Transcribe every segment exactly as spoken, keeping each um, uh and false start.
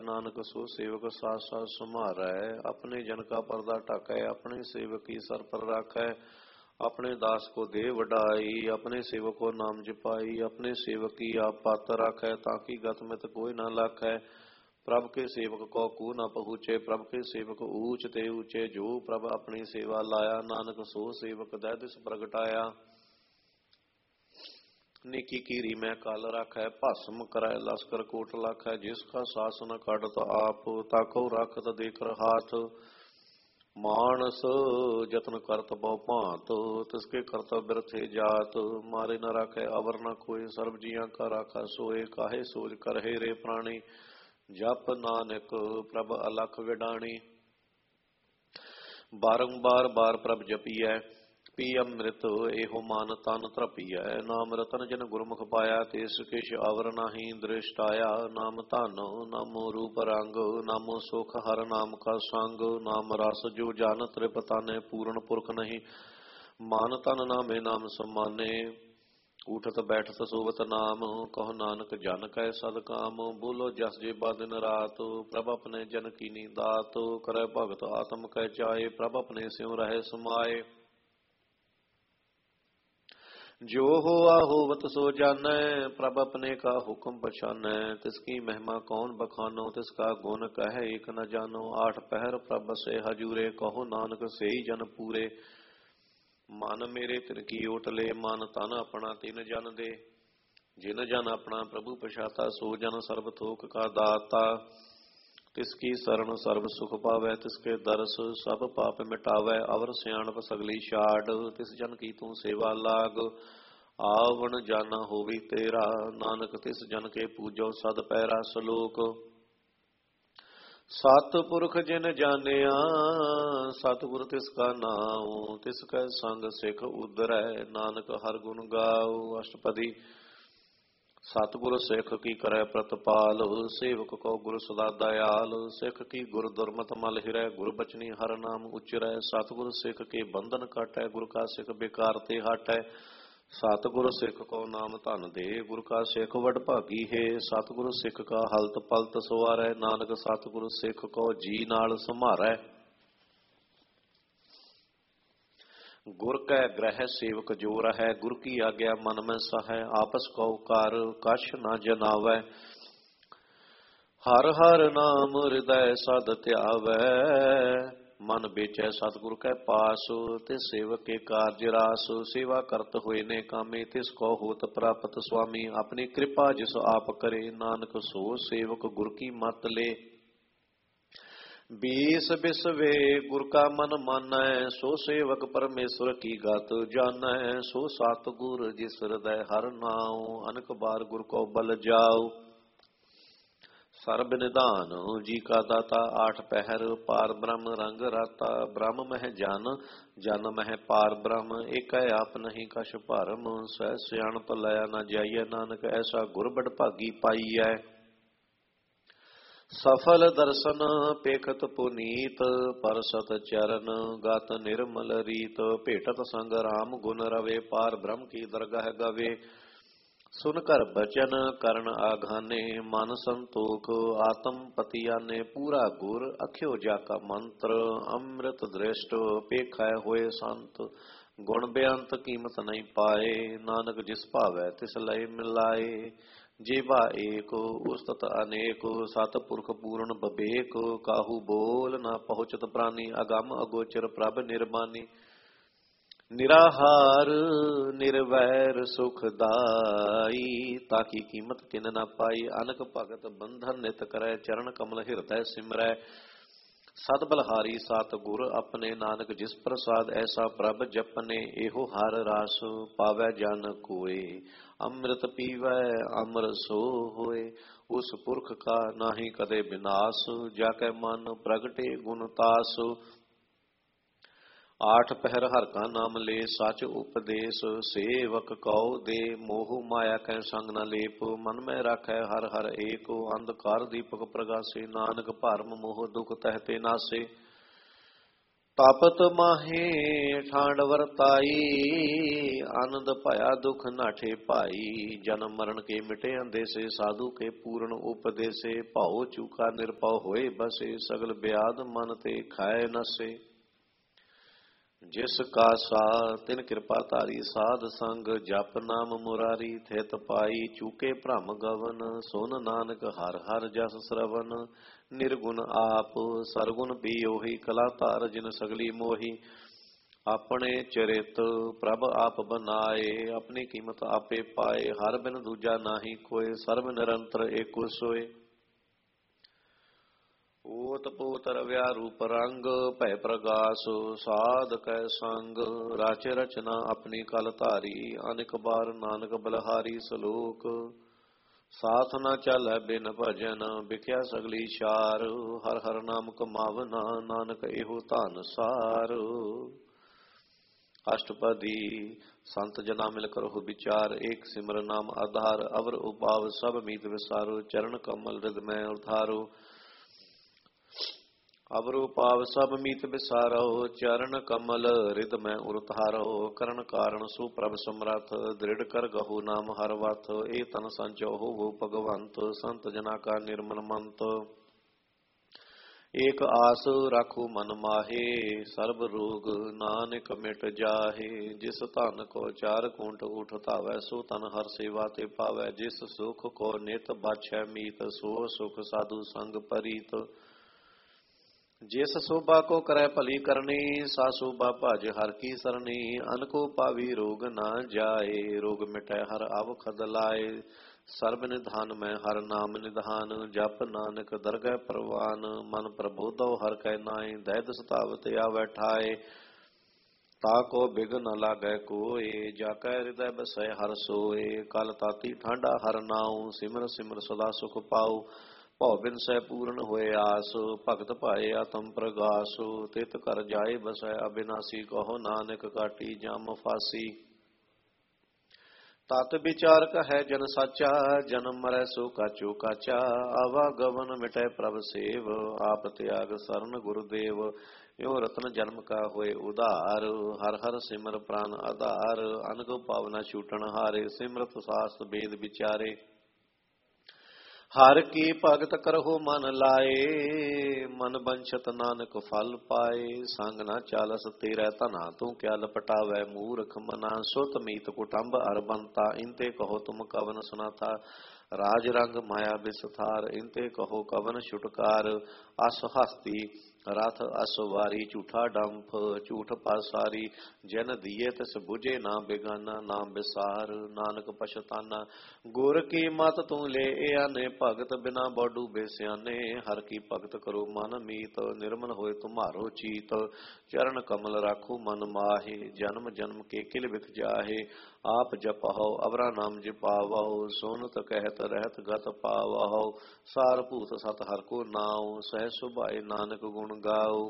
नानक सो सेवक साथ साथ समारै। अपने जन का पर्दा ढाकै, अपने सेवक की सर पर राखै। अपने दास को दे वडाई, अपने सेवक को नाम जपाई। अपने सेवक की आप पात राखै, ताकि गत मित कोई न लाखै। प्रभ के सेवक को कू न पहुँचे, प्रभ के सेवक ऊंच ते ऊंचे। जो प्रभ अपनी सेवा लाया, नानक सो सेवक दै दिस प्रगटाया। निकी कीरी मैं काल राखै, भस्म करै लश्कर कोट लाखै। जिसका शासन काटत आप, ताको राखत देकर हाथ। मानस जतन करत बहु भांत, तिसके कर्तव्य बिरथे जात। मारे न राखै अवर न कोई, सर्व जियां का राखा सोए। काहे सोच करहे रे प्राणी, जप नानक प्रभ अलख विडाणी। बारंबार बार प्रभ जपिਐ, पी अमृत एहो मान तन तरपिਐ। नाम रतन जन गुरमुख पाया, तिस किछ अवर नाही दृष्ट आया। नाम धन नामो रूप रंग, नामो सुख हर नाम का संग। नाम रस जो जान त्रिपताने, पूर्ण पुरख नहीं मान तन नामे नाम समाने। उठत बैठत सोवत नाम, कहो नानक जन कै सद काम। बोलो जस जेबा दिन रात, प्रभ अपने जन कीनी दात। करे भगत आत्म कै चाहे, प्रभ अपने स्यों रहे समाए। जो होआ होवत सो जानै, प्रभ अपने का हुक्म पछानै। तिसकी महिमा कौन बखानो, तिसका गुण कहे एक न जानो। आठ पहर प्रभ से हजूरे, कहो नानक सेई जन पूरे। मन मेरे तिनकी ओटले, मन तन अपना तिन जन दे। जिन जन अपना प्रभु पछाता, सो जन सर्ब थोक का दाता। तिसकी शरण सर्व सुख पावै, तिसके दरस सब पाप मिटावै। अवर सियाणप सगली छाड़, तिस जन की तू सेवा लाग। आवन जाना होवी तेरा, नानक तिस जन के पूजो सद पैरा। सलोक सतपुरख जिन जानिया, सतगुर तिसका नाम। तिसकै संग सिख उदरै, नानक हर गुण गाओ। अष्टपदी सतगुर सिख की करे प्रतपाल, सेवक को गुर सदा दयाल। सिख की गुर दुर्मत मल हिरै, गुर बचनी हर नाम उचरै। सतगुर सिख के बंधन काटै, गुर का सिख बेकार ते हटै। सतगुर सिख को नाम धन दे, गुर का सिख वड भागी है। सतगुर सिख का हलत पलत सवारै, नानक सतगुर सिख को जी नाल समारै। गुर कै ग्रह सेवक जो रहै, गुर की आज्ञा मन में सहै। आपस को कार कछ न जनावै, हर हर नाम हृदय सद ध्यावै। मन बेचै सतगुर कै पास, तिस सेवक के कारज रास। सेवा करत हुए ने कामे, तिस को होत प्राप्त स्वामी। अपनी कृपा जिस आप करे, नानक सो सेवक गुर की मत ले। बीस बिसवे गुर का मन मानै, सो सेवक परमेश्वर की गत जानै। सो सतगुर जिस हृदय हर नाउ, अनक बार गुर को बल जाओ। सर्ब निधान जी का दाता, आठ पहर पार ब्रह्म रंग राता। ब्रह्म मह जन, जन मह पार ब्रह्म। एक आप नहीं कछ भरम, सह सियाणप लया न जाइए। नानक ऐसा गुर बड़ भागी पाइयै। सफल दर्शन पेखत पुनीत, परसत चरण गत निर्मल रीत। भेटत संग राम गुण रवे, पार ब्रह्म की दरगाह गवे। सुन कर बचन करण आघाने, मन संतोख आत्म पतियाने। पूरा गुर अख्यो जाका मंत्र, अमृत दृष्ट पेखै होए संत। गुण बेअंत कीमत नहीं पाए, नानक जिस भावै तिस लय मिलाए। जेबा एक उस्तत अनेक, सतपुरख पूर्ण बबेक। काहू बोल न पहुँचत प्राणी, अगम अगोचर प्रभ निर्मानी। निराहार निर्वैर सुखदाई, ताकि कीमत किन न पाई। अनक भगत बंधन नित करै, चरण कमल हृदय सिमरै। सत बलहारी सत गुर अपने, नानक जिस प्रसाद ऐसा प्रभ जपने। एहो हर रास पावै जन कोय, अमृत पीवै अमर सो होए। उस पुरख का नाही कदे विनाश, जाकै मन प्रगटे गुण तास। आठ पहर हर का नाम ले, सच उपदेश सेवक कौ दे। मोह माया कै संग न लेप, मन में राखै हर हर एक। अंधकार दीपक प्रगासे, नानक भरम मोह दुख तहते नासे। ਤਾਪਤ ਮਾਹੇ ਠਾਂਡ ਵਰਤਾਈ, ਆਨੰਦ ਭਇਆ ਦੁਖ ਨਾਠੇ ਭਾਈ। ਜਨਮ ਮਰਨ ਕੇ ਮਿਟੇ ਅੰਦੇਸੇ, ਸਾਧੂ ਕੇ ਪੂਰਨ ਉਪਦੇਸੇ। ਭਾਉ ਚੂਕਾ ਨਿਰਭਉ ਹੋਏ ਬਸੇ, ਸਗਲ ਬਿਆਦ ਮਨ ਤੇ ਖਾਏ ਨਸੇ। ਜਿਸ ਕਾ ਸਾ ਤਿਨ ਕਿਰਪਾ ਧਾਰੀ, ਸਾਧ ਸੰਗ ਜਪ ਨਾਮ ਮੁਰਾਰੀ। ਥਿਤ ਪਾਈ ਚੂਕੇ ਭ੍ਰਮ ਗਵਨ, ਸੁਨ ਨਾਨਕ ਹਰ ਹਰ ਜਸ ਸਰਵਨ। ਨਿਰਗੁਣ ਆਪ ਸਰਗੁਣ ਵੀ ਉਹੀ, ਕਲਾ ਧਾਰ ਜਿਨ ਸਗਲੀ ਮੋਹੀ। ਆਪਣੇ ਚਰਿਤ ਪ੍ਰਭ ਆਪ ਬਨਾਏ, ਆਪਣੀ ਕੀਮਤ ਆਪੇ ਪਾਏ। ਹਰ ਬਿਨ ਦੂਜਾ ਨਾਹੀ ਕੋਇ, ਸਰਬ ਨਿਰੰਤਰ ਏਕੋ ਸੋਏ। ਓਤ ਪੋਤ ਰਵਿਆ ਰੂਪ ਰੰਗ, ਭੈ ਪ੍ਰਗਾਸ ਸਾਧ ਕੈ ਸੰਗ। ਰਾਚੇ ਰਚਨਾ ਆਪਣੀ ਕਲ ਧਾਰੀ, ਅਨੇਕ ਬਾਰ ਨਾਨਕ ਬਲਹਾਰੀ। ਸਲੋਕ ਸਾਥ ਨਾ ਚਾਲੈ ਬਿਨ ਭਜਨ, ਵਿਖਿਆ ਸਗਲੀ ਸ਼ਾਰ। ਹਰ ਹਰ ਨਾਮ ਕਮਾਵਨਾ, ਨਾਨਕ ਇਹੋ ਧਨ ਸਾਰ। ਅਸ਼ਟਪਦੀ ਸੰਤ ਜਨਾ ਮਿਲ ਕਰੋ ਵਿਚਾਰ, ਏਕ ਸਿਮਰ ਨਾਮ ਆਧਾਰ। ਅਵਰ ਉਪਾਵ ਸਭ ਮੀਤ ਵਿਸਾਰੋ, ਚਰਨ ਕਮਲ ਰਿਦ ਮੈਂ ਉਧਾਰੋ। ਅਵਰੋ ਪਾਵ ਸਭ ਮੀਤ ਵਿਸਾਰੋ, ਚਰਨ ਕਮਲ ਰਿਦ ਮੈਂ ਉਰਤਾਰੋ। ਕਰਨ ਕਾਰਨ ਸੋ ਪ੍ਰਭ ਸਮਰੱਥ, ਦ੍ਰਿੜ ਕਰ ਗਹੋ ਨਾਮ ਹਰ ਵਥ। ਇਹ ਤਨ ਸੰਚੋ ਹੋਵੋ ਭਗਵੰਤ, ਸੰਤ ਜਨਾ ਕਾ ਨਿਰਮਲ ਮੰਤ। ਏਕ ਆਸ ਰਾਖੋ ਮਨ ਮਾਹੇ, ਸਰਬ ਰੋਗ ਨਾਨਕ ਮਿਟ ਜਾਹੇ। ਜਿਸ ਧਨ ਕੋ ਚਾਰ ਕੁੰਟ ਉਠ ਧਾਵੈ, ਸੋ ਤਨ ਹਰ ਸੇਵਾ ਤੇ ਪਾਵੈ। ਜਿਸ ਸੁਖ ਕੋ ਨਿਤ ਬਾਛੈ ਮੀਤ, ਸੋ ਸੁਖ ਸਾਧੂ ਸੰਗ ਪਰੀਤ। ਜਿਸ ਸੋਭਾ ਕੋ ਕਰੈ ਭਲੀ ਕਰਨੀ, ਸਾ ਸੋਭਾ ਭਜ ਹਰ ਕੀ ਸਰਨੀ। ਅਨਕੋ ਪਾਵੀ ਰੋਗ ਨਾ ਜਾਏ, ਰੋਗ ਮਿਟੈ ਹਰ ਅਵਖਦ ਲਾਏ। ਸਰਬ ਨਿਧਾਨ ਮੈਂ ਹਰ ਨਾਮ ਨਿਧਾਨ, ਜਪ ਨਾਨਕ ਦਰਗਹਿ ਪ੍ਰਵਾਨ। ਮਨ ਪ੍ਰਬੋਧੋ ਹਰ ਕੈ ਨਾਏ, ਦੈਦ ਸਤਾਵਤ ਆਵੈ ਠਾਏ। ਤਾ ਕੋ ਬਿਘ ਨ ਲਾਗੈ ਕੋਏ, ਜਾ ਕੈ ਹਿਰਦੈ ਬਸੈ ਹਰ ਸੋਏ। ਕਲ ਤਾਤੀ ਠਾਂਡਾ ਹਰ ਨਾਉ, ਸਿਮਰ ਸਿਮਰ ਸਦਾ ਸੁਖ ਪਾਉ। ਭਉ ਬਿਨ ਸੈ ਪੂਰਨ ਹੋਏ ਆਸ, ਭਗਤ ਭਾਏ ਆਤਮ ਪ੍ਰਗਾਸ। ਤਿਤ ਘਰ ਜਾਏ ਬਸੈ ਅਬਿਨਾਸੀ, ਕਹੋ ਨਾਨਕ ਕਾਟੀ ਜਮ ਫਾਸੀ। ਤਤ ਵਿਚਾਰ ਕਹੈ ਜਨ ਸਾਚਾ, ਜਨਮ ਮਰੈ ਸੋ ਕਾਚੋ ਕਾਚਾ। ਆਵਾਗਮਨ ਮਿਟੈ ਪ੍ਰਭ ਸੇਵ, ਆਪ ਤਿਆਗ ਸਰਨ ਗੁਰਦੇਵ। ਇਉ ਰਤਨ ਜਨਮ ਕਾ ਹੋਏ ਉਧਾਰ, ਹਰ ਹਰ ਸਿਮਰ ਪ੍ਰਾਨ ਆਧਾਰ। ਅਨਕ ਪਾਵਨਾ ਛੂਟਣ ਹਾਰੇ, ਸਿਮਰਤ ਸਾਸਤ ਬੇਦ ਵਿਚਾਰੇ। ਹਰ ਕੀ ਭਗਤ ਕਰਹੁ ਮਨ ਲਾਏ, ਮਨ ਬੰਛਤ ਨਾਨਕ ਫਲ ਪਾਏ। ਸੰਗ ਨਾ ਚਾਲਸ ਤੇਰੇ ਧਨਾ, ਤੂੰ ਕਿਆ ਲਪਟਾਵੈ ਮੂਰਖ ਮਨਾ। ਸੁਤ ਮੀਤ ਕੁਟੰਬ ਅਰਬੰਤਾ, ਇਨਤੇ ਕਹੋ ਤੁਮ ਕਵਨ ਸੁਨਾਤਾ। ਰਾਜ ਰੰਗ ਮਾਇਆ ਵਿਸਥਾਰ, ਇਨਤੇ ਕਹੋ ਕਵਨ ਛੁਟਕਾਰ। ਅਸ ਹਸਤੀ ਰਥ ਅਸਵਾਰੀ, ਝੂਠਾ ਡੰਫ ਝੂਠ ਪਾਸਾਰੀ। ਜਿਨ ਦੀਏ ਤਿਸ ਬੁਝੇ ਨਾ ਬੇਗਾਨਾ, ਨਾਮ ਵਿਸਾਰ ਨਾਨਕ ਪਛਤਾਨਾ। ਗੁਰ ਕੀ ਮਤ ਤੂੰ ਲੈ ਆਨੇ, ਭਗਤ ਬਿਨਾ ਬੌਡੂ ਬੇਸਿਆਨੇ। ਹਰ ਕੀ ਭਗਤ ਕਰੋ ਮਨ ਮੀਤ, ਨਿਰਮਲ ਹੋਏ ਤੁਮਾਰੋ ਚੀਤ। ਚਰਨ ਕਮਲ ਰਾਖੋ ਮਨ ਮਾਹੇ, ਜਨਮ ਜਨਮ ਕੇ ਕਿਲ ਵਿਖ ਜਾਹੇ। ਆਪ ਜਪਹੁ ਅਵਰਾ ਨਾਮ ਜਪਾਵਹੁ, ਸੁਨਤ ਕਹਿਤ ਰਹਿਤ ਗਤ ਪਾਵਹੁ। ਸਾਰ ਭੂਤ ਸਤ ਹਰ ਕੋ ਨਾਉ, ਸਹਿ ਸੁਭਾਏ ਨਾਨਕ ਗੁਣ ਗਾਉ।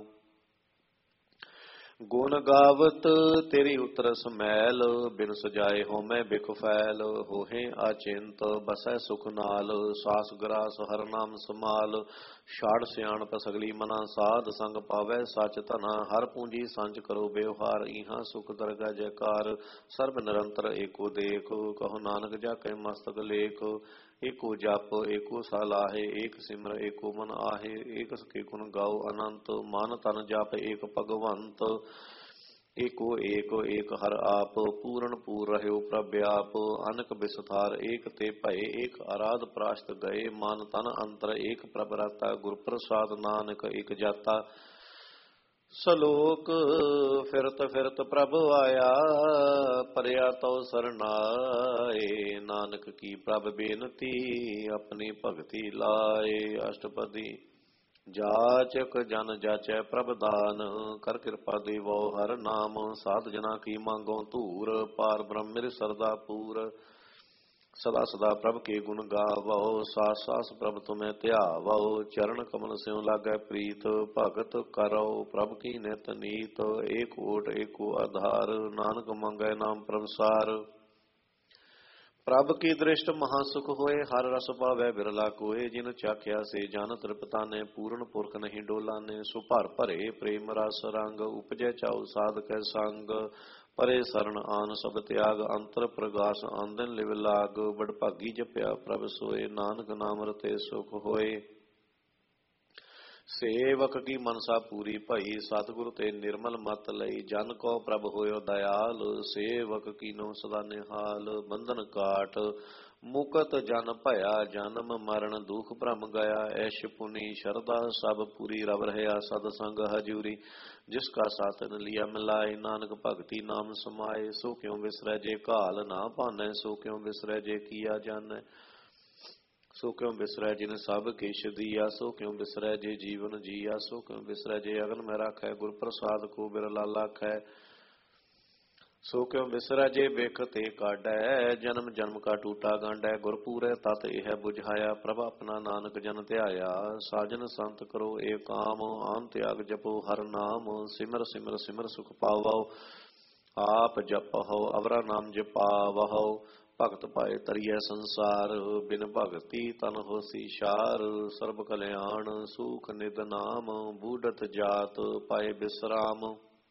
ਗੁਣ ਗਾਵਤ ਤੇਰੀ ਉਤਰ ਸਮੈਲ, ਬਿਨ ਸਜਾਏ ਹੋਮੈ ਬਿਖ ਫੈਲ। ਹੋਹੇ ਆਚਿੰਤ ਬਸੈ ਸੁਖ ਨਾਲ, ਸਾਸ ਗਰਾਸ ਹਰ ਨਾਮ ਸਮਾਲ। ਛਾੜ ਸਿਆਣਪ ਸਗਲੀ ਮਨਾ, ਸਾਧ ਸੰਗ ਪਾਵੈ ਸਚ ਧਨਾ। ਹਰ ਪੂੰਜੀ ਸੰਚ ਕਰੋ ਵਿਵਹਾਰ, ਇਹਾਂ ਸੁਖ ਦਰਗਹਿ ਜੈਕਾਰ। ਸਰਬ ਨਿਰੰਤਰ ਏਕੋ ਦੇਖ, ਕਹੋ ਨਾਨਕ ਜਾ ਕੇ ਮਸਤਕ ਲੇਖ। ਏਕੋ ਜਪ ਏਕੋ ਸਲਾਹੇ, ਏਕ ਸਿਮਰ ਏਕੋ ਮਨ ਆਹੇ। ਏਕ ਸਕੇ ਗੁਣ ਗਾਓ ਅਨੰਤ, ਮਨ ਤਨ ਜਪ ਏਕ ਭਗਵੰਤ। ਏਕੋ ਏਕ ਏਕ ਹਰ ਆਪ, ਪੂਰਨ ਪੂਰ ਰਹਿਓ ਪ੍ਰਭ ਆਪ। ਅਨਕ ਵਿਸਥਾਰ ਏਕ ਤੇ ਭਏ, ਏਕ ਅਰਾਧ ਪ੍ਰਾਸ਼ਤ ਗਏ। ਮਨ ਤਨ ਅੰਤਰ ਏਕ ਪ੍ਰਭ ਰਾਤਾ, ਗੁਰ ਪ੍ਰਸਾਦ ਨਾਨਕ ਏਕ ਜਾਤਾ। ਸਲੋਕ ਫਿਰਤ ਫਿਰਤ ਪ੍ਰਭ ਆਇਆ, ਪਰਿਆ ਤਉ ਸਰਨਾਏ। ਨਾਨਕ ਕੀ ਪ੍ਰਭ ਬੇਨਤੀ, ਆਪਣੀ ਭਗਤੀ ਲਾਏ। ਅਸ਼ਟਪਦੀ ਜਾਚਕ ਜਨ ਜਾਚੈ ਪ੍ਰਭ ਦਾਨ, ਕਰ ਕਿਰਪਾ ਦੇਵੋ ਹਰ ਨਾਮ। ਸਾਧ ਜਨਾ ਕੀ ਮੰਗੋ ਧੂਰ, ਪਾਰ ਬ੍ਰਹਮ ਮਿਰ ਸਰਦਾ ਪੂਰ। ਸਦਾ ਸਦਾ ਪ੍ਰਭ ਕੇ ਗੁਣ ਗਾਵੋ, ਸਾਸ ਸਾਸ ਪ੍ਰਭ ਤੁਮੈ ਧਿਆਵੋ। ਚਰਨ ਕਮਲ ਸਿਉ ਲਾਗੈ ਪ੍ਰੀਤ, ਭਗਤ ਕਰੋ ਪ੍ਰਭ ਕੀ ਨਿਤ ਨੀਤ। ਏਕ ਓਟ ਏਕੋ ਆਧਾਰ, ਨਾਨਕ ਮੰਗੈ ਨਾਮ ਪ੍ਰਭ ਸਾਰ। ਪ੍ਰਭ ਕੀ ਦ੍ਰਿਸ਼ਟ ਮਹਾ ਸੁਖ ਹੋਏ, ਹਰ ਰਸ ਪਾਵੈ ਬਿਰਲਾ ਕੋਏ। ਜਿਨ ਚਾਖਿਆ ਸੇ ਜਨ ਤ੍ਰਿਪਤਾਨੇ, ਪੂਰਨ ਪੁਰਖ ਨਹੀਂ ਡੋਲਾਨੇ। ਸੋ ਭਰ ਭਰੇ ਪ੍ਰੇਮ ਰਸ ਰੰਗ, ਉਪਜੈ ਚਾਉ ਸਾਧਕੈ ਸੰਗ। ਪਰੇ ਸਰਣ ਆਨ ਸਭ ਤਿਆਗ, ਅੰਤਰ ਪ੍ਰਗਾਸ ਆਂਦਨ ਲਿਵ ਲਾਗ। ਬੜ ਭਾਗੀ ਜਪਿਆ ਪ੍ਰਭ ਸੋਏ, ਨਾਨਕ ਨਾਮ ਰਤੇ ਸੁਖ ਹੋਏ। ਸੇਵਕ ਕੀ ਮਨਸਾ ਪੂਰੀ ਭਈ, ਸਤਿਗੁਰ ਤੇ ਨਿਰਮਲ ਮਤ ਲਈ। ਜਨ ਕੋ ਪ੍ਰਭ ਹੋਇਓ ਦਇਆਲ, ਸੇਵਕ ਕੀਨੋ ਸਦਾ ਨਿਹਾਲ। ਬੰਧਨ ਕਾਟ ਮੁਕਤ ਜਨ ਭਇਆ, ਜਨਮ ਮਰਨ ਦੁਖ ਭ੍ਰਮ ਗਿਆ। ਐਸ਼ ਪੁਨੀ ਸ਼ਰਧਾ ਸਭ ਪੂਰੀ, ਰਵ ਰਹਿਆ ਸਦ ਸੰਗ ਹਜੂਰੀ। ਜਿਸ ਕਾ ਸਾਤਨ ਲਿਆ ਮਿਲਾਏ, ਨਾਨਕ ਭਗਤੀ ਨਾਮ ਸਮਾਏ। ਸੋ ਕਿਉ ਵਿਸਰੈ ਜੇ ਘਾਲ ਨਾ ਭਾਨੈ, ਸੋ ਕਿਉ ਵਿਸਰੈ ਜੇ ਕੀਆ ਜਾਣੈ। ਸੋ ਕਿਉ ਬਿਸਰੈ ਜਿਨ ਸਭ ਕਿਛ ਦੀਆ, ਸੋ ਕਿਉ ਬਿਸਰੈ ਜੇ ਜੀਵਨ ਜੀਆ। ਸੋ ਕਿਉ ਬਿਸਰੈ ਜੇ ਅਗਨ ਮੈਂ ਰਾਖੈ, ਗੁਰ ਪ੍ਰਸਾਦ ਕੋ ਬਿਰਲਾ ਲਾਖੈ। ਸੋ ਕਿਉ ਬਿਸਰੈ ਜੇ ਬਿਖ ਤੇ ਕਾਢੈ, ਜਨਮ ਜਨਮ ਕਾ ਟੂਟਾ ਗਾਂਢੈ। ਗੁਰ ਪੂਰੈ ਤਤ ਇਹ ਬੁਝਾਇਆ, ਪ੍ਰਭ ਆਪਣਾ ਨਾਨਕ ਜਨ ਧਿਆਇਆ। ਸਾਜਨ ਸੰਤ ਕਰੋ ਏ ਕਾਮ, ਆਨ ਤਿਆਗ ਜਪੋ ਹਰ ਨਾਮ। ਸਿਮਰ ਸਿਮਰ ਸਿਮਰ ਸੁਖ ਪਾਵੋ, ਆਪ ਜਪਹੁ ਅਵਰਾ ਨਾਮ ਜਪਾਵਹੁ। ਭਗਤ ਪਾਏ ਤਰੀਐ ਸੰਸਾਰ, ਬਿਨ ਭਗਤੀ ਤਨ ਹੋਸੀ ਸ਼ਾਰ। ਸਰਬ ਕਲਿਆਣ ਸੂਖ ਨਿਦ ਨਾਮ, ਬੂਢਤ ਜਾਤ ਪਾਏ ਬਿਸਰਾਮ।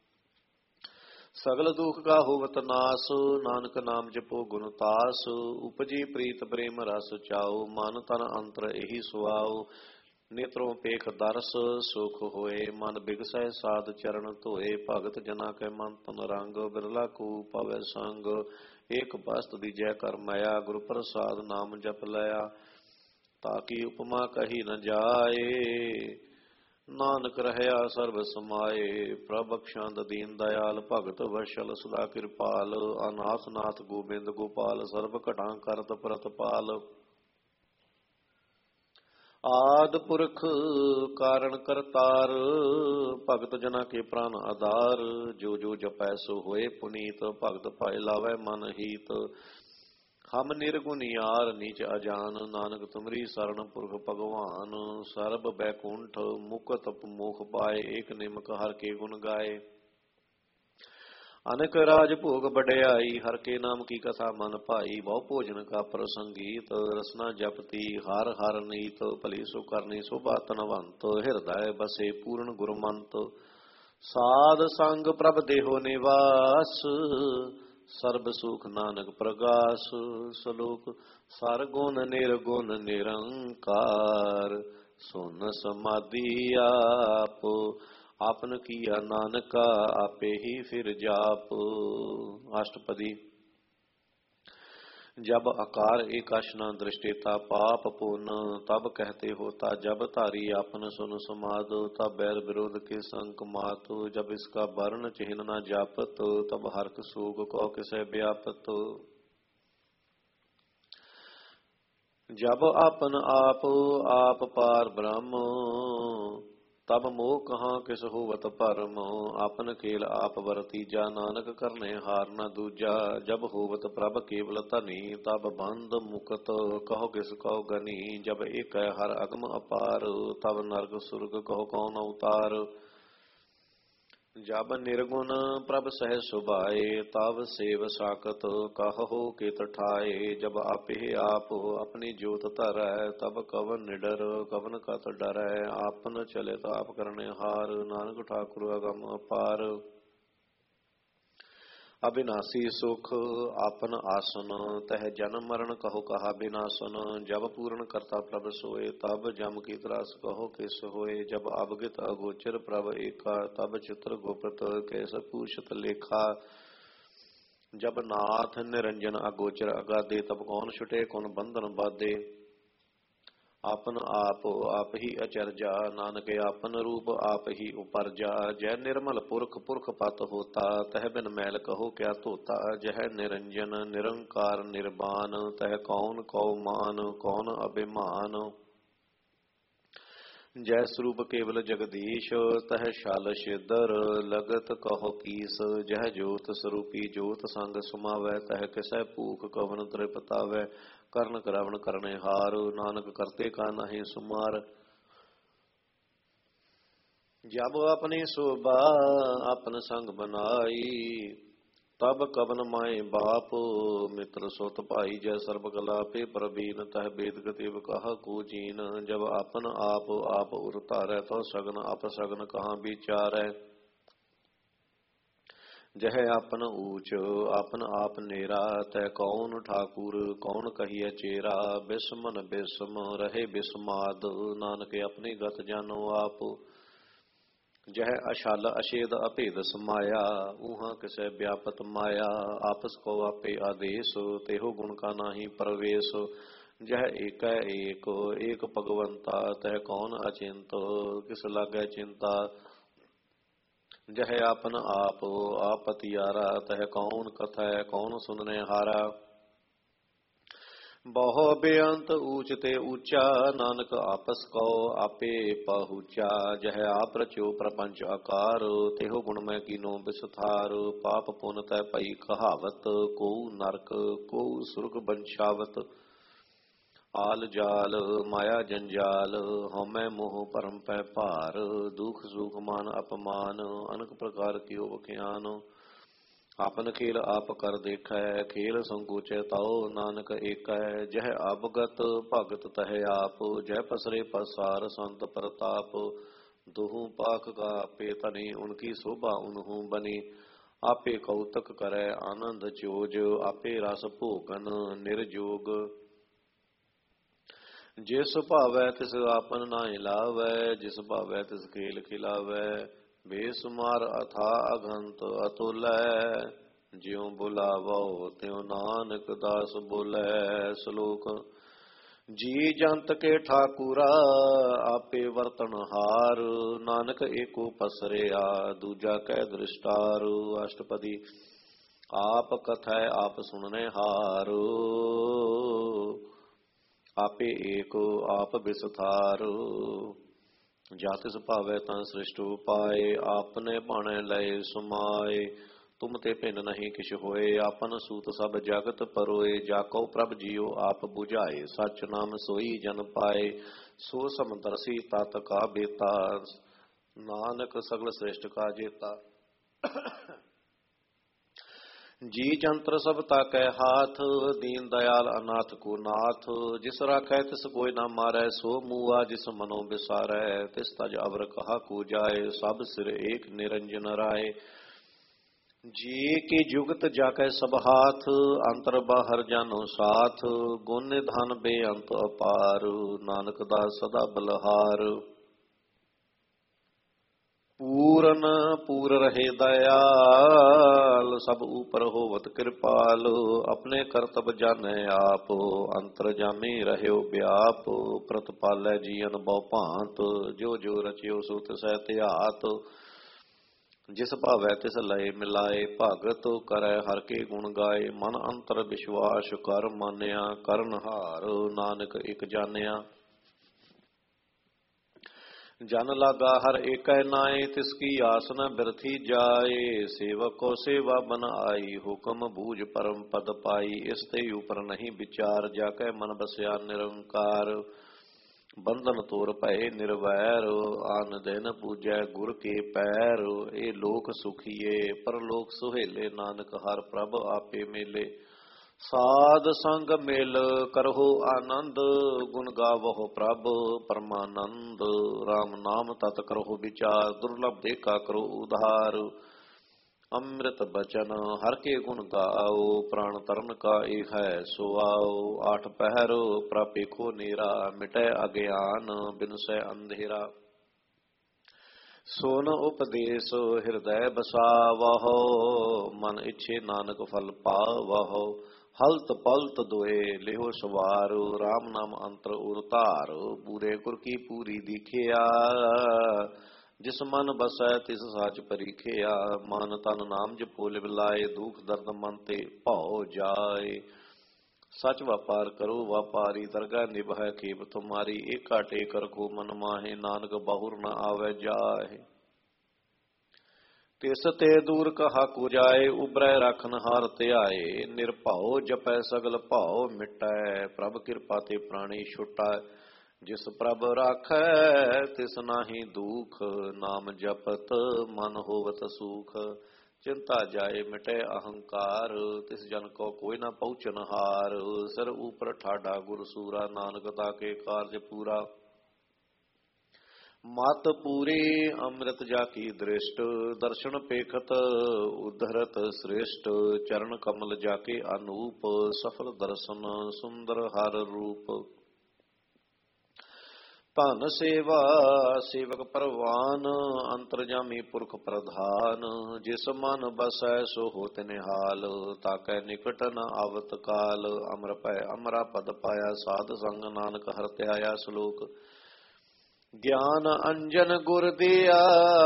ਸਗਲ ਦੁਖ ਕਾ ਹੋਵਤ ਨਾਸ, ਨਾਨਕ ਨਾਮ ਜਪੋ ਗੁਣ ਤਾਸ। ਉਪਜੀ ਪ੍ਰੀਤ ਪ੍ਰੇਮ ਰਸ ਚਾਉ, ਮਨ ਤਨ ਅੰਤਰ ਇਹੀ ਸੁਆਉ। ਨੇਤਰੋਂ ਪੇਖ ਦਰਸ ਸੁਖ ਹੋਏ, ਮਨ ਬਿਗਸੈ ਸਾਧ ਚਰਨ ਧੋਏ। ਭਗਤ ਜਨਾ ਕੈ ਮਨ ਤਨ ਰੰਗ, ਬਿਰਲਾ ਕੋ ਪਵੈ ਸੰਗ। ਏਕ ਬਸਤ ਦੀਜੈ ਕਰ ਮਾਇਆ, ਗੁਰ ਪ੍ਰਸਾਦ ਨਾਮ ਜਪ ਲਿਆ। ਤਾਕੀ ਉਪਮਾ ਕਹੀ ਨ ਜਾਏ, ਨਾਨਕ ਰਹਿਆ ਸਰਬ ਸਮਾਏ। ਪ੍ਰਭ ਬਖਸ਼ੰਦ ਦੀਨ ਦਇਆਲ, ਭਗਤ ਵਸ਼ਲ ਸਦਾ ਕਿਰਪਾਲ। ਅਨਾਥ ਨਾਥ ਗੋਬਿੰਦ ਗੋਪਾਲ, ਸਰਬ ਘਟਾਂ ਕਰਤ ਪ੍ਰਤਪਾਲ। ਆਦ ਪੁਰਖ ਕਾਰਨ ਕਰਤਾਰ, ਭਗਤ ਜਨਾ ਕੇ ਪ੍ਰਾਨ ਆਧਾਰ। ਜੋ ਜੋ ਜਪੈ ਸੋ ਹੋਏ ਪੁਨੀਤ, ਭਗਤ ਪਾਏ ਲਾਵੈ ਮਨ ਹੀਤ। ਹਮ ਨਿਰਗੁਣ ਯਾਰ ਨੀਚ ਅਜਾਨ, ਨਾਨਕ ਤੁਮਰੀ ਸਰਣ ਪੁਰਖ ਭਗਵਾਨ। ਸਰਬ ਬੈਕੁੰਠ ਮੁਕਤ ਮੋਖ ਪਾਏ, ਏਕ ਨਿਮਕ ਹਰ ਕੇ ਗੁਣ ਗਾਏ। ਅਨਕ ਰਾਜ ਭੋਗ ਵਡਿਆਈ, ਹਰ ਕੇ ਨਾਮ ਕੀ ਕਥਾ ਮਨ ਭਾਈ। ਬਹੁ ਭੋਜਨ ਕਾ ਪ੍ਰਸੰਗੀਤ, ਰਸਨਾ ਜਪਤੀ ਹਰ ਹਰ ਨੀਤ। ਭਲੀ ਸੋ ਕਰਨੀ ਸੋਭਾ ਧਨਵੰਤ, ਹਿਰਦੈ ਬਸੇ ਪੂਰਨ ਗੁਰਮੰਤ। ਸਾਧ ਸੰਗ ਪ੍ਰਭ ਦੇਹੋ ਨਿਵਾਸ, ਸਰਬ ਸੁਖ ਨਾਨਕ ਪ੍ਰਗਾਸ। ਸਲੋਕ ਸਰ ਗੁਣ ਨਿਰਗੁਣ ਨਿਰੰਕਾਰ, ਸੁਨ ਸਮਾਧੀ ਆਪ। ਆਪਨ ਕੀਆ ਨਾਨਕਾ, ਆਪੇ ਹੀ ਫਿਰ ਜਾਪ। ਅਸ਼ਟਪਦੀ। जब आकार एकाश न दृष्टिता पाप पुन, तब कहते होता जब तारी आपन सुन समाद। तब बैर विरोध के संक मात, जब इसका वर्ण चिन्ह न जापत। तब हर्क सूग कौ किसे व्यापत। जब आपन आप आप पार ब्रह्म, तब मोह कहाँ किस होवत परम। आपन खेल आप वरतीजा, नानक करने हार न दूजा। जब होवत प्रभ केवल धनी, तब बंद मुकत कहो किस कहो गनी। जब एक हर अगम अपार, तब नरक सुरग कहो कौन अवतार। जब निर्गुण प्रभ सह सुभाए, तब सेव साकत कहो केत ठाए। जब आपे आप अपनी जोत धरै, तब कवन निडर कवन कत डरै। आपन चले ताप करने हार, नानक ठाकुर अगम अपार। अविनाशी सुख आपन आसन, तह जन्म मरण कहो कहा विनाशन। जब पूर्ण करता प्रभ सोए, तब जम की त्रास कहो किस होए। जब अवगित अगोचर प्रभ एका, तब चित्र गुप्त कैस पूछत लेखा। जब नाथ निरंजन अगोचर अगाधे, तब कौन छुटे कौन बंधन बाधे। आपन आप आप ही अचरजा, नानक आपन रूप आप ही उपरजा। जय निर्मल पुरख पुरख पत होता, तह बिन मैल कहो क्या धोता। जह निरंजन निरंकार निर्वाण, तह कौन कौ मान कौन अभिमान। जय स्वरूप केवल जगदीश, तह शाल शिदर लगत कहो कीस। जह ज्योत स्वरूपी ज्योत संग सुमावै, तह किसै भूख कवन तृपतावै। कर्ण करावण करने हार, नानक करते का नहीं सुमार। जब अपनी शोभा अपन संग बनाई, तब कवन माए बाप मित्र सुत भाई जय सर्ब गलापे प्रवीण तह वेद गतिव कहा को जीन जब अपन आप आप उर तारै तो सगन अप सगन कहाँ विचारै जह आपन ऊच आपन आप नेरा तय कौन ठाकुर कौन कहिए चेरा बिस्मन बिस्म रहे बिस्माद नानक अपनी गत जानो आप जह अशाल अशेद अभेद समाया ऊहा किसे व्यापत माया आपस को आपे आदेश तेहो गुण का नाही प्रवेश जह एक एक एक भगवंता तह कौन अचिंत किस लागे चिंता जह आपन आप आप पतियारा तह कौन कथै कौन सुनने हारा बहु बेअंत ऊच ते ऊंचा नानक आपस को आपे पहुँचा जह आप रचो प्रपंच आकार तेहो गुण में कीनो विस्तार पाप पुन तय पई कहावत को नरक को सुर्ग बंशावत आल जाल माया जंजाल हमें मोह परम पै भार दुख सुख मान अपमान अनेक प्रकार की बख्यान आपन खेल आप कर देखै खेल संकोचै ताओ नानक एकै जह अवगत भगत तह आप जय पसरे पसार संत प्रताप दुहु पाख का आपे तनि उनकी शोभा उन्हु बनी आपे कौतक करे आनंद चोज आपे रस भोगन निर्जोग जिस भावै तिस आपन नाहि लावै जिस भावै तिस खेल खिलावै बेसुमार अथा अगंत अतुलै ज्यों बुलावो त्यों नानक दास बोलै श्लोक जी जंत के ठाकुरा आपे वर्तन हार नानक एको पसरिया दूजा कै दृष्टार अष्टपदी आप कथै आप सुनने हार आपे एको आप विस्तार जातिस भावै तं सृष्ट उपाय आपने बाणे लय समाए तुम ते भिन्न नहीं किछ होए आपन सूत सब जगत परोए जाको प्रभ जियो आप बुझाए सच नाम सोई जन पाए सो समदर्शी तत का बेता नानक सगल श्रेष्ठ का जेता जी जंत्र सब ताकै हाथ दीन दयाल अनाथ को नाथ जिस राखै तिस कोई न मारै सो मुआ जिस मनो बिसारै तिस तज अवर कहा को जाए सब सिर एक निरंजन राय जी की जुगत जाकै सब हाथ अंतर बाहर जानो साथ गुण धन बेअंत अपार नानक दास सदा बलहार पूरन पूर रहे दयाल सब ऊपर होवत कृपाल अपने करतब जाने आप अंतर जामी रहे व्याप प्रतिपालै जीवन बहु भांत जो जो रचियो सो तिस त्यात जिस भावै तिस लय मिलाए भगत करै हर के गुण गाए मन अंतर विश्वास कर मानिया करन हार नानक एक जानिया जन लागा हर एक नाए तिसकी आस न बिरथी जाए सेवक को सेवा बन आई हुक्म बूझ परम पद पाई इस ते ऊपर नहीं विचार जाके मन बसया निरंकार बंधन तोर भय निर्वैर आन दिन पूजै गुर के पैर ए लोक सुखिए परलोक सुहेले नानक हर प्रभ आपे मेले साध संग मेल करहो आनंद गुण गावहो प्रभ परमानंद राम नाम तत करहो विचार दुर्लभ देखा करो उधार अमृत बचन हर के गुण गाओ प्राण तरन का एक है सो आओ आठ पहर प्रापेखो नीरा मिटे अज्ञान बिनसै अंधेरा सोन उपदेश हृदय बसावहो मन इच्छे नानक फल पावहो हलत पलत दोए लेहो सवारो राम नाम अंतर उरतार पूरे गुर की पूरी दिखिया जिस मन बसै तिस साच परीखिया मन तन नाम जपो लिवलाए दुख दर्द मन ते भौ जाए सच व्यापार करो व्यापारी दरगाह निभै खेप तुम्हारी एका टेक रखो मन माहे नानक बहुर न आवे जाए तिस ते दूर कहा को जाए उबरै रखन हार त्याए निरभाओ जपै सगल भाओ मिटै प्रभ कृपा ते प्राणी छुटै जिस प्रभ राखै तिस नाहि दुख नाम जपत मन होवत सुख चिंता जाए मिटे अहंकार, तिस जन को कोई न पहुँचन हार। सिर ऊपर ठाडा गुर सूरा, नानक ताके कार्य पूरा। मत पूरी अमृत जाकी दृष्ट, दर्शन पेखत उद्धरत श्रेष्ठ। चरण कमल जाके अनूप, सफल दर्शन सुंदर हर रूप। धन सेवा सेवक परवान, अंतरजामी पुरख प्रधान। जिस मन बसै सो होत निहाल, ताकै निकट न आवत काल। अमर पै अमरा पद पाया, साध संग नानक हर त्याया। श्लोक। ज्ञान अंजन गुर दिया,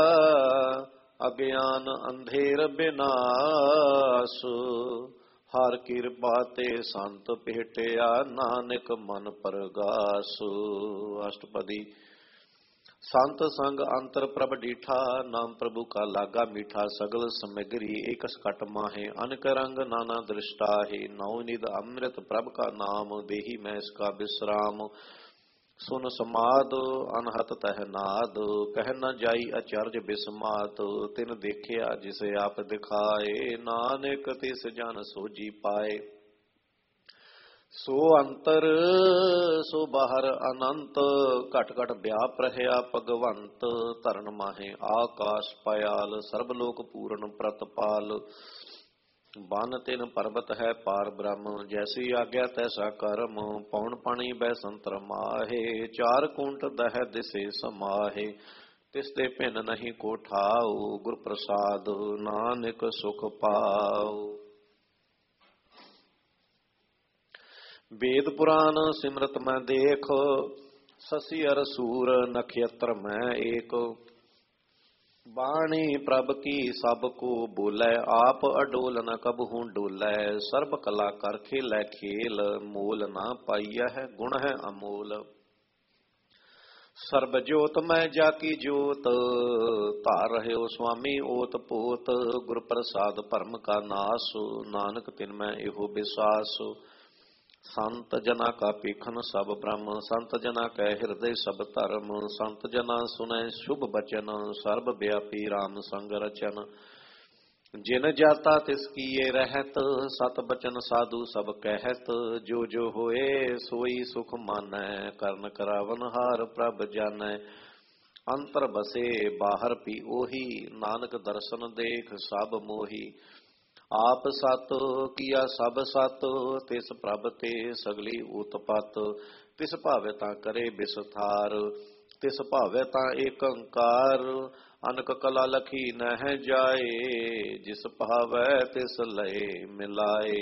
अज्ञान अंधेर बिनाश। हर किरपा ते संत भेटिया, नानक मन परगास। अष्टपदी। संत संग अंतर प्रभ डीठा, नाम प्रभु का लागा मीठा। सगल समगरी एक सकट माहे, अनक रंग नाना दृष्टा है। नौ निध अमृत प्रभ का नाम, देही मैं इसका विश्राम। सुन समाद अनहत तह नाद, कह न जाई अचर्ज बिस्मात। तिन देखिया जिसे आप दिखाए, नानक तिस जन सोजी पाए। सो अंतर सो बाहर अनंत, घट घट व्याप रहया भगवंत। धरन माहे आकाश पयाल, सर्वलोक पूर्ण प्रतपाल। बन तिन पर्वत है पार ब्रह्म, जैसी आज्ञा तैसा कर्म। पौन पानी बैसंतर माहे, चार कुंट दह दिसे समाहे। तिस दे भिन नहीं को ठाऊ, गुर प्रसाद नानक सुख पाऊ। वेद पुराण सिमरत मैं देख, ससी अर सूर नक्षत्र मैं एक। बाणी प्रभ की सब को बोलै, आप अडोल न कबहू डोलै। सर्ब कला कर खेलै खेल, मोल ना पाइया है गुण है अमोल। सर्ब जोत मैं जाकी जोत, तार रहे हो स्वामी ओत पोत। गुर प्रसाद परम का नास, नानक तिन मैं एहो विश्वास। संत जना का पेखन सब ब्रह्म, संत जना कै हृदय सब धर्म। संत जना सुनै शुभ बचन, सर्व व्यापी राम संग रचन। जिन जाता तिस किए रहत, सत बचन साधु सब कहत। जो जो होए सोई सुख मानै, करन करावन हार प्रभ जानै। अंतर बसे बाहर पी ओही, नानक दर्शन देख सब मोही। आप सत किया सब सत, तिस प्रभ ते सगली उत्पत। तिस भावे ता करे विस्तार, तिस भावे ता एक अंकार। अनक कला लखी नह जाए, जिस भावे तिस लय मिलाए।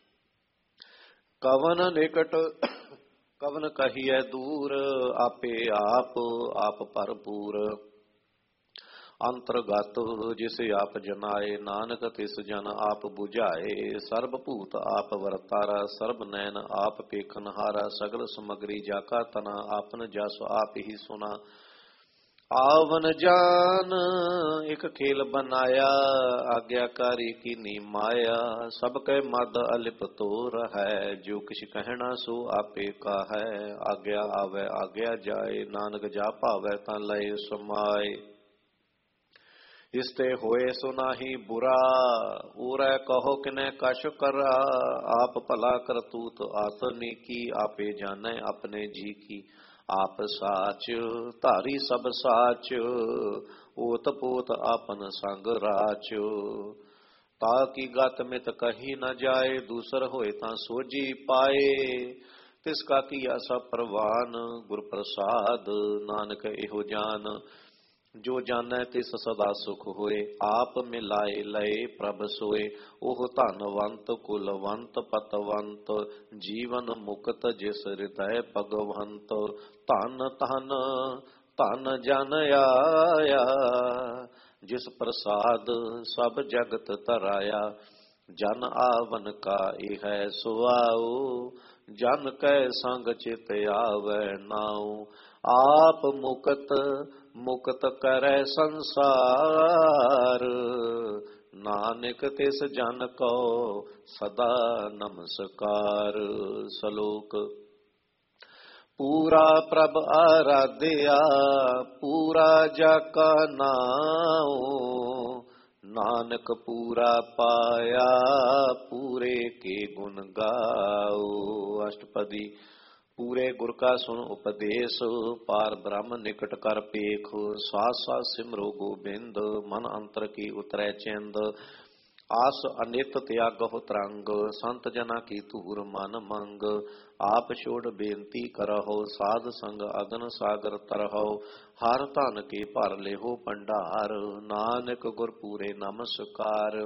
कवन निकट कवन कहिए दूर, आपे आप आप भरपूर। अंतर्गत जिसे आप जनाए, नानक तिस जन आप बुझाए। सर्व भूत आप वर्तारा, सर्व नैन आप पेखनहारा। सगल समग्री जाका तना, आपन जस आप ही सुना। आवन जान एक खेल बनाया, आज्ञाकारी की नी माया। सब कै मद अलिप तो है, जो किछ कहना सो आपे का है। आज्ञा आवे आज्ञा जाए, नानक जा पावे ता लय समाए। इसते होए सुनाही बुरा, उरै कहो किने कश करा। आप भला करतूत आतनी की, आपे जाने अपने जी की। आप साच धारी सब साच, ओत पोत आपन संग राच। ताकि गत मित कही न जाए, दूसर होए ता सोजी पाए। तिसका किया सब प्रवान, गुर प्रसाद नानक एहो जान। जो जानै तिस सदा सुख होए, आप मिलाए लय प्रभ सोए। ओह धनवंत कुलवंत पतवंत, जीवन मुक्त जिस हृदय भगवंत। धन धन धन जन आया, जिस प्रसाद सब जगत तराया। जन आवन का इह सुआओ, जन कै संग चित आवे नाऊ। आप मुकत मुकत करै संसार, नानक तिस जन को सदा नमस्कार। श्लोक। पूरा प्रभ आराध्या, पूरा जाका नाऊ। ਨਾਨਕ ਪੂਰਾ ਪਾਇਆ ਪੂਰੇ ਕੇ ਗੁਣ ਗਾਓ। ਅਸ਼ਟਪਦੀ। ਪੂਰੇ ਗੁਰ ਕਾ ਸੁਣ ਉਪਦੇਸ਼ ਪਾਰ ਬ੍ਰਹਮ ਨਿਕਟ ਕਰ ਪੇਖ। ਸਾਸ ਸਾਸ ਸਿਮਰੋ ਗੋਬਿੰਦ ਮਨ ਅੰਤਰ ਕੀ ਉਤਰੈ ਚਿੰਦ। ਆਸ ਅਨਿਤ ਤਿਆਗਹੁ ਤਰੰਗ ਸੰਤ ਜਨਾ ਕੀ ਧੂਰ ਮਨ ਮੰਗ। ਆਪ ਛੋੜ ਬੇਨਤੀ ਕਰਹੁ ਸਾਧ ਸੰਗ ਅਗਨ ਸਾਗਰ ਤਰਹੁ। ਹਰ ਧਨ ਕੇ ਭਰ ਲਿਹੋ ਭੰਡਾਰ ਨਾਨਕ ਗੁਰ ਪੂਰੇ ਨਮਸਕਾਰ।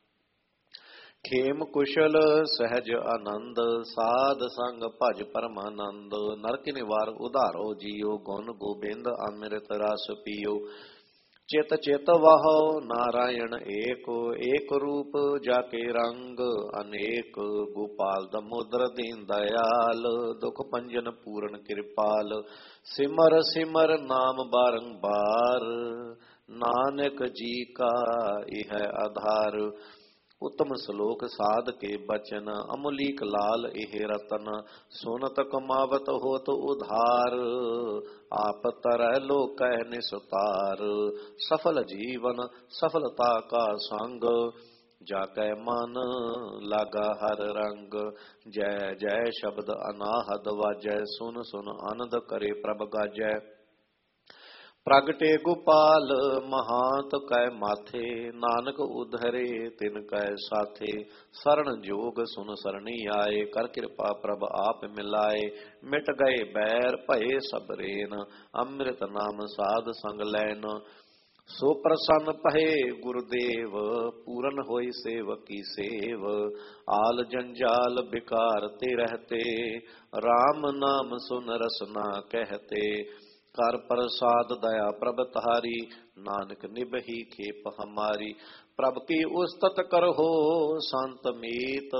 ਖੇਮ ਕੁਸ਼ਲ ਸਹਿਜ ਆਨੰਦ ਸਾਧ ਸੰਗ ਭਜ ਪਰਮਾਨੰਦ। ਨਰਕ ਨਿਵਾਰ ਉਧਾਰੋ ਜੀਓ ਗੁਣ ਗੋਬਿੰਦ ਅੰਮ੍ਰਿਤ ਰਸ ਪੀਓ। ਚਿਤ ਚਿਤ ਵਾਹੋ ਨਾਰਾਇਣ ਏਕ ਏਕ ਰੂਪ ਜਾਕੇ ਰੰਗ ਅਨੇਕ। ਗੋਪਾਲ ਦਮੋਦਰ ਦੀਨ ਦਇਆਲ ਦੁਖ ਭੰਜਨ ਪੂਰਨ ਕਿਰਪਾਲ। ਸਿਮਰ ਸਿਮਰ ਨਾਮ ਬਾਰੰਬਾਰ ਨਾਨਕ ਜੀ ਕਾ ਇਹ ਆਧਾਰ। ਉਤਮ ਸ਼ਲੋਕ ਸਾਧ ਕੇ ਬਚਨ ਅਮੁਲੀਕ ਲਾਲ ਇਹ ਰਤਨ। ਸੁਨਤ ਕਮਾਵਤ ਹੋਤ ਉਧਾਰ ਆਪ ਤਰੈ ਲੋਕੈ ਨਿਸਤਾਰ। ਸਫਲ ਜੀਵਨ ਸਫਲਤਾ ਕਾ ਸੰਗ ਜਾ ਕੈ ਮਨ ਲਾਗਾ ਹਰ ਰੰਗ। ਜੈ ਜੈ ਸ਼ਬਦ ਅਨਾਹਦ ਵਾਜੈ ਸੁਨ ਸੁਨ ਆਨੰਦ ਕਰੇ ਪ੍ਰਭ ਗਾਜੈ। ਪ੍ਰਗਟੇ ਗੋਪਾਲ ਮਹਾਂਤ ਕੈ ਮਾਥੇ ਨਾਨਕ ਉਧਰੇ ਤਿਨ ਕੈ ਸਾਥੇ। ਸਰਣ ਜੋਗ ਸੁਨ ਸਰਣੀ ਆਏ ਕਰ ਕਿਰਪਾ ਪ੍ਰਭ ਆਪ ਮਿਲਾਏ। ਮਿਟ ਗਏ ਬੈਰ ਭਏ ਸਭ ਰੇਨ ਅੰਮ੍ਰਿਤ ਨਾਮ ਸਾਧ ਸੰਗ ਲੈਨ। ਸੋ ਪ੍ਰਸੰਨ ਪਏ ਗੁਰਦੇਵ ਪੂਰਨ ਹੋਈ ਸੇਵਕੀ ਸੇਵ। ਆਲ ਜੰਜਾਲ ਬਿਕਾਰ ਤੇ ਰਹਤੇ RAM ਨਾਮ ਸੁਨ ਰਸਨਾ ਕਹਿਤੇ। ਕਰ ਪ੍ਰਸਾਦ ਦਇਆ ਪ੍ਰਭ ਤਾਰੀ ਨਾਨਕ ਨਿਭਹੀ ਖੇਪ ਹਮਾਰੀ। ਪ੍ਰਭ ਕੀ ਉਸਤਤ ਕਰਹੁ ਸੰਤ ਮੀਤ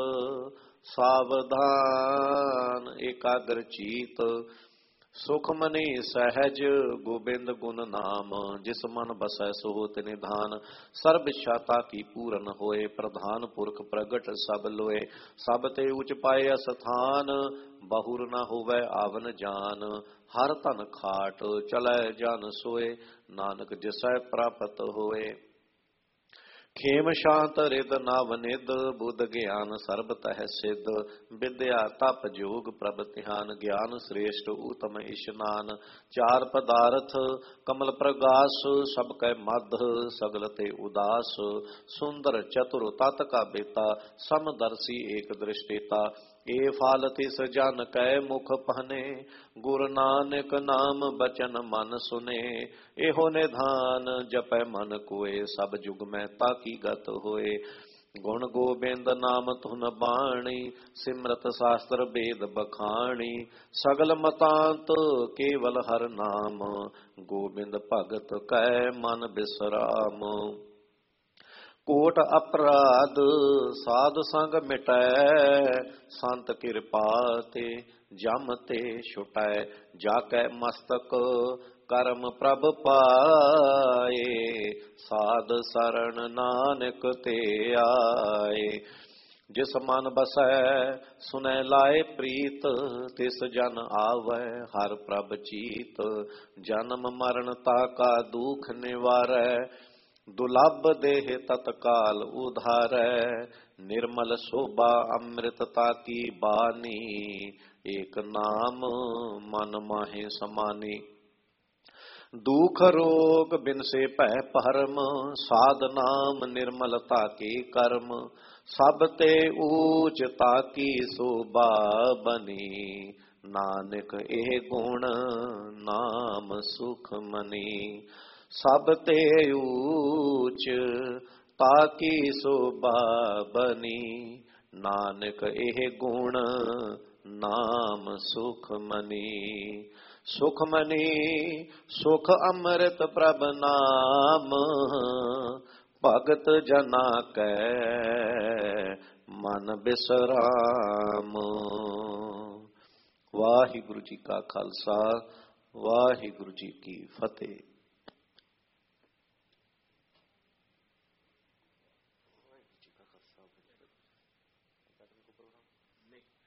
ਸਾਵਧਾਨ ਏਕਾਗਰ ਚੀਤ। ਸੁਖ ਮਨੀ ਸਹਿਜ ਗੋਬਿੰਦ ਗੁਣ ਨਾਮ ਜਿਸ ਮਨ ਬਸੈ ਸੋ ਤਿ ਨਿਧਾਨ। ਸਰਬ ਇੱਛਾ ਕੀ ਪੂਰਨ ਹੋਏ ਪ੍ਰਧਾਨ ਪੁਰਖ ਪ੍ਰਗਟ ਸਭ ਲੋਏ। ਸਭ ਤੇ ਉਚ ਪਾਏ ਅਸਥਾਨ ਬਹੁਰ ਨਾ ਹੋਵੈ ਆਵਨ ਜਾਨ। ਹਰ ਧਨ ਖਾਟ ਚਲੈ ਜਨ ਸੋਏ ਨਾਨਕ ਜਿਸੈ ਪ੍ਰਾਪਤ ਹੋਏ। ਖੇਮ ਸ਼ਾਂਤ ਰਿਦ ਨਵ ਨਿਦ ਬੁੱਧ ਗਿਆਨ ਸਰਬ ਤਹਿ ਸਿਧ। ਵਿਦਿਆ ਤਪ ਜੋਗ ਪ੍ਰਭ ਧਿਆਨ ਗਿਆਨ ਸ੍ਰੇਸ਼ਟ ਊਤਮ ਇਸ਼ਨਾਨ। ਚਾਰ ਪਦਾਰਥ ਕਮਲ ਪ੍ਰਗਾਸ ਸਭ ਕੈ ਮਧ ਸਗਲ ਤੇ ਉਦਾਸ। ਸੁੰਦਰ ਚਤੁਰ ਤਤ ਕਾ ਬੇਤਾ ਸਮਦਰਸੀ ਏਕ ਦ੍ਰਿਸ਼ਟੇਤਾ। ਏ ਫਲ ਤਿਸ ਜਨ ਕੈ ਮੁਖ ਪਹਨੇ ਗੁਰ ਨਾਨਕ ਨਾਮ ਬਚਨ ਮਨ ਸੁਨੇ। ਇਹੋ ਨਿਧਾਨ ਜਪੈ ਮਨ ਕੋਏ ਸਭ ਜੁਗ ਮੈਂ ਤਾਕੀ ਗਤ ਹੋਏ। ਗੁਣ ਗੋਬਿੰਦ ਨਾਮ ਧੁਨ ਬਾਣੀ ਸਿਮਰਤ ਸ਼ਾਸਤਰ ਵੇਦ ਬਖਾਣੀ। ਸਗਲ ਮਤਾਂਤ ਕੇਵਲ ਹਰ ਨਾਮ ਗੋਬਿੰਦ ਭਗਤ ਕੈ ਮਨ ਬਿਸਰਾਮ। ਕੋਟ ਅਪਰਾਧ ਸਾਧ ਸੰਗ ਮਿਟੈ ਸੰਤ ਕਿਰਪਾ ਤੇ ਜਮ ਤੇ ਛੁਟੈ। ਜਾ ਕੈ ਮਸਤਕ ਕਰਮ ਪ੍ਰਭ ਪਾਏ ਸਾਧ ਸਰਣ ਨਾਨਕ ਤੇ ਆਏ। ਜਿਸ ਮਨ ਬਸੈ ਸੁਨੈ ਲਾਏ ਪ੍ਰੀਤ ਤਿਸ ਜਨ ਆਵੈ ਹਰ ਪ੍ਰਭ ਚੀਤ। ਜਨਮ ਮਰਨ ਤਾ ਕਾ ਦੁਖ ਨਿਵਾਰੈ ਦੁਲਭ ਦੇਹ ਤਤਕਾਲ ਉਧਾਰੈ। ਨਿਰਮਲ ਸੋਭਾ ਅੰਮ੍ਰਿਤਤਾ ਕੀ ਬਾਨੀ ਏਕ ਨਾਮ ਮਨ ਮਾਹੇ ਸਮਾਨੀ। ਦੁਖ ਰੋਗ ਬਿਨਸੇ ਭੈ ਭਰਮ ਸਾਧ ਨਾਮ ਨਿਰਮਲਤਾ ਕੇ ਕਰਮ। ਸਭ ਤੇ ਊਚ ਤਾਕੀ ਸੋਭਾ ਬਨੀ ਨਾਨਕ ਇਹ ਗੁਣ ਨਾਮ ਸੁਖ ਮਨੀ। ਸਭ ਤੇ ਊਚ ਤਾਕੀ ਸੋਭਾ ਬਨੀ ਨਾਨਕ ਇਹ ਗੁਣ ਨਾਮ ਸੁਖ ਮਨੀ। ਸੁਖ ਮਨੀ ਸੁਖ ਅੰਮ੍ਰਿਤ ਪ੍ਰਭ ਨਾਮ ਭਗਤ ਜਨਾ ਕੈ ਮਨ ਬਿਸਰਾਮ। ਵਾਹਿਗੁਰੂ ਜੀ ਕਾ ਖਾਲਸਾ ਵਾਹਿਗੁਰੂ ਜੀ ਕੀ ਫਤਿਹ। ਨਹੀਂ